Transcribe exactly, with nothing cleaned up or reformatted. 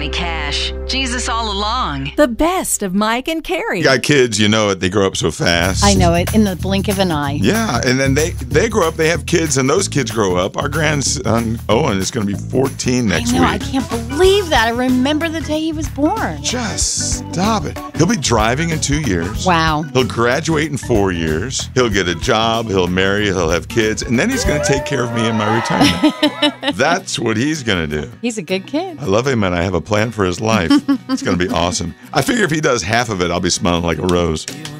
Johnny Cash. Jesus all along. The best of Mike and Carrie. You got kids, you know it. They grow up so fast. I know it, in the blink of an eye. Yeah, and then they, they grow up, they have kids, and those kids grow up. Our grandson, Owen, is going to be fourteen next I know, week. I can't believe that. I remember the day he was born. Just stop it. He'll be driving in two years. Wow. He'll graduate in four years. He'll get a job. He'll marry. He'll have kids. And then he's going to take care of me in my retirement. That's what he's going to do. He's a good kid. I love him, and I have a plan for his life. It's going to be awesome. I figure if he does half of it, I'll be smelling like a rose.